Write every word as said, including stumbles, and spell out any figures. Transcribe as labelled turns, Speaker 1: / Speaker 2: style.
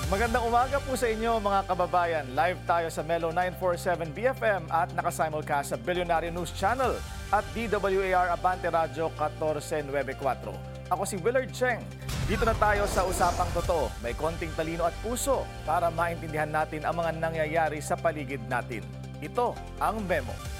Speaker 1: Magandang umaga po sa inyo mga kababayan. Live tayo sa Melo nine forty-seven B F M at nakasimulcast sa Billionaire News Channel at D W A R Abante Radio fourteen ninety-four. Ako si Willard Cheng. Dito na tayo sa Usapang Totoo. May konting talino at puso para maintindihan natin ang mga nangyayari sa paligid natin. Ito ang Memo.